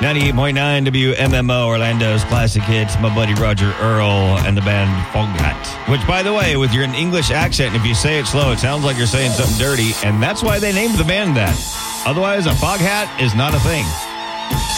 98.9 WMMO, Orlando's classic hits. My buddy Roger Earl and the band Foghat. Which, by the way, with your English accent, if you say it slow, it sounds like you're saying something dirty. And that's why they named the band that. Otherwise, a fog hat is not a thing.